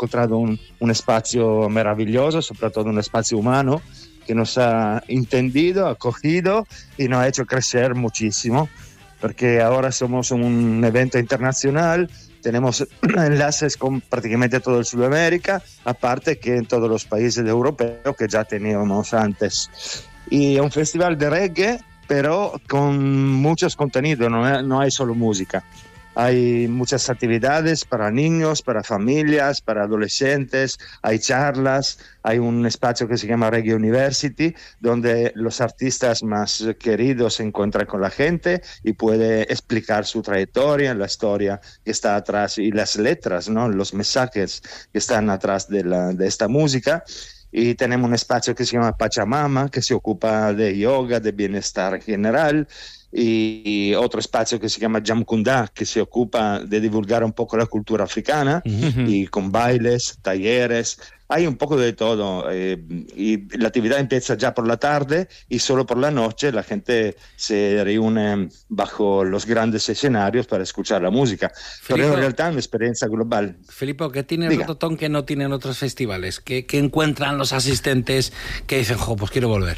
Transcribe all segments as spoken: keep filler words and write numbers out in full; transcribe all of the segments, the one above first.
encontrado un, un espacio maravilloso, sobre todo un espacio humano, que nos ha entendido, acogido y nos ha hecho crecer muchísimo, porque ahora somos un evento internacional, tenemos enlaces con prácticamente todo el Sudamérica, aparte que en todos los países europeos que ya teníamos antes. Y es un festival de reggae, pero con muchos contenidos, no, no hay solo música. Hay muchas actividades para niños, para familias, para adolescentes, hay charlas, hay un espacio que se llama Reggae University, donde los artistas más queridos se encuentran con la gente y puede explicar su trayectoria, la historia que está atrás y las letras, ¿no? Los mensajes que están atrás de, la, de esta música. Y tenemos un espacio que se llama Pachamama, que se ocupa de yoga, de bienestar general, y otro espacio que se llama Jamkunda, que se ocupa de divulgar un poco la cultura africana, uh-huh. y con bailes, talleres, hay un poco de todo, eh, y la actividad empieza ya por la tarde y solo por la noche la gente se reúne bajo los grandes escenarios para escuchar la música. Filippo, pero en realidad es una experiencia global. Filippo, ¿qué tiene el Rototón que no tienen otros festivales? ¿Qué, qué encuentran los asistentes que dicen, jo, pues quiero volver?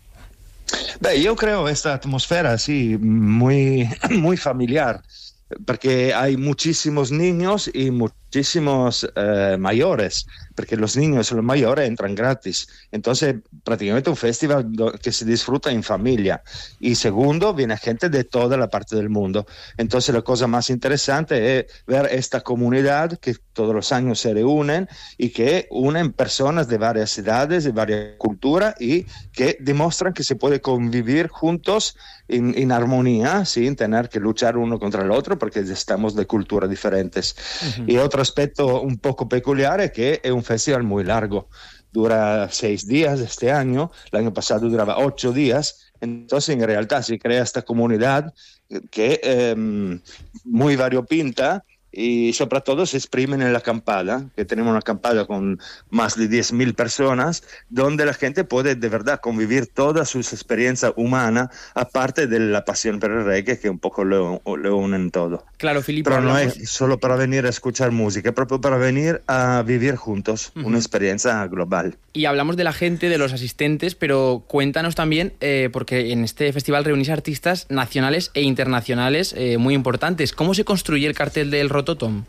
Beh, yo creo esta atmósfera así muy, muy familiar, porque hay muchísimos niños y muchísimos eh, mayores, porque los niños y los mayores entran gratis. Entonces, prácticamente un festival que se disfruta en familia. Y segundo, viene gente de toda la parte del mundo. Entonces, la cosa más interesante es ver esta comunidad que todos los años se reúnen y que unen personas de varias edades, de varias culturas y que demuestran que se puede convivir juntos en, en armonía, sin tener que luchar uno contra el otro, porque estamos de culturas diferentes. Uh-huh. Y otro aspecto un poco peculiar es que es un festival muy largo, dura seis días este año, el año pasado duraba ocho días, entonces en realidad se crea esta comunidad que es eh, muy variopinta y sobre todo se exprime en la acampada, que tenemos una acampada con más de diez mil personas, donde la gente puede de verdad convivir toda su experiencia humana, aparte de la pasión por el reggae, que un poco lo, lo unen todo. Claro, Filippo. Pero no hablamos... es solo para venir a escuchar música, es proprio para venir a vivir juntos, uh-huh. una experiencia global. Y hablamos de la gente, de los asistentes, pero cuéntanos también, eh, porque en este festival reunís artistas nacionales e internacionales eh, muy importantes. ¿Cómo se construye el cartel del Rototom?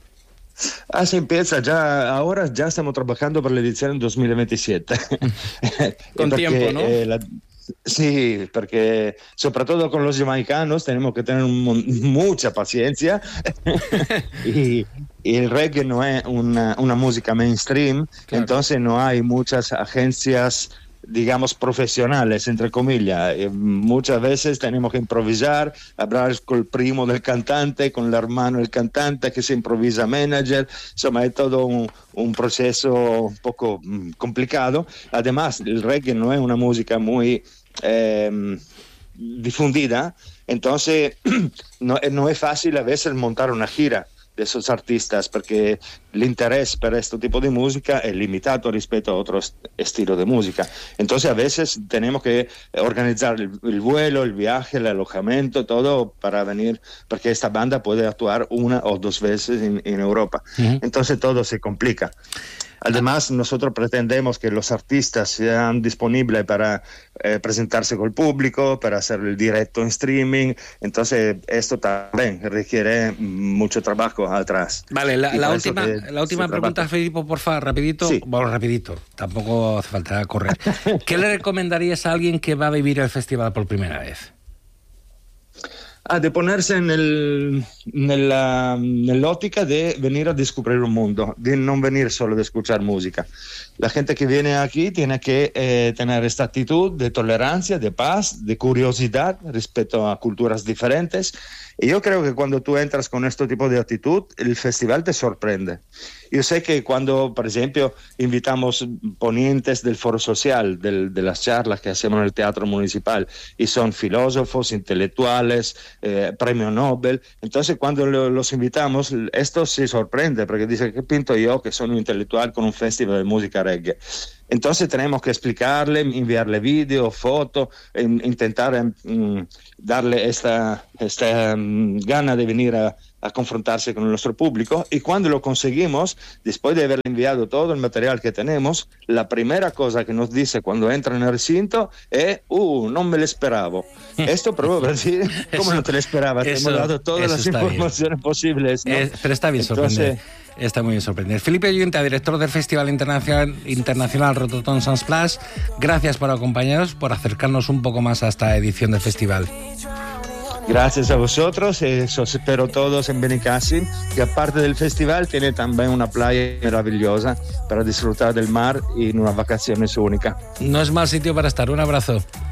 Así empieza, ya, ahora ya estamos trabajando para la edición dos mil veintisiete. Con porque, tiempo, ¿no? Eh, la, sí, porque sobre todo con los jamaicanos tenemos que tener un, mucha paciencia y, y el reggae no es una, una música mainstream, claro. Entonces no hay muchas agencias, digamos, profesionales, entre comillas. Eh, muchas veces tenemos que improvisar, hablar con el primo del cantante, con el hermano del cantante que se improvisa manager. Insomma, es todo un, un proceso un poco mm, complicado. Además, el reggae no es una música muy eh, difundida, entonces no, no es fácil a veces montar una gira de esos artistas, porque el interés por este tipo de música es limitado respecto a otros estilos de música. Entonces a veces tenemos que organizar el, el vuelo, el viaje, el alojamiento, todo para venir, porque esta banda puede actuar una o dos veces en, en Europa. Uh-huh. Entonces todo se complica. Además, nosotros pretendemos que los artistas sean disponibles para eh, presentarse con el público, para hacer el directo en streaming. Entonces, esto también requiere mucho trabajo atrás. Vale, la, la última, la última pregunta, Filippo, por favor, rapidito. Sí. Bueno, rapidito, tampoco hace falta correr. ¿Qué le recomendarías a alguien que va a vivir el festival por primera vez? Ah, de ponerse en el, nella, nell'ottica de venir a descubrir un mundo, de no venir solo de escuchar música. La gente que viene aquí tiene que eh, tener esta actitud de tolerancia, de paz, de curiosidad respecto a culturas diferentes. Y yo creo que cuando tú entras con este tipo de actitud, el festival te sorprende. Yo sé que cuando, por ejemplo, invitamos ponentes del Foro Social, del, de las charlas que hacemos en el Teatro Municipal, y son filósofos, intelectuales, eh, premio Nobel, entonces cuando lo, los invitamos, esto se sorprende, porque dicen, ¿qué pinto yo que soy un intelectual con un festival de música reggae? Entonces tenemos que explicarle, enviarle vídeo, foto, intentar um, darle esta, esta um, gana de venir a, a confrontarse con nuestro público, y cuando lo conseguimos, después de haber enviado todo el material que tenemos, la primera cosa que nos dice cuando entra en el recinto es uh, no me lo esperaba. Esto probó Brasil, ¿cómo no te lo esperabas? Te hemos dado todas las informaciones bien. posibles, ¿no? Eh, pero está bien sorprender. Está muy bien sorprender. Felipe Ayunta, director del Festival Internacional, Internacional Rototom Sans Place, gracias por acompañarnos, por acercarnos un poco más a esta edición del festival. Gracias a vosotros, eh, os espero todos en Benicassim, que aparte del festival tiene también una playa maravillosa para disfrutar del mar y unas vacaciones únicas. No es mal sitio para estar, un abrazo.